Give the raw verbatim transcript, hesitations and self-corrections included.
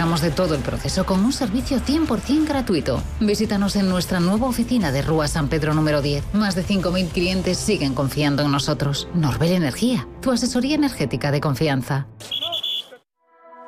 encargamos de todo el proceso con un servicio cien por ciento gratuito. Visítanos en nuestra nueva oficina de Rúa San Pedro número diez. Más de cinco mil clientes siguen confiando en nosotros. Norbel Energía, tu asesoría energética de confianza.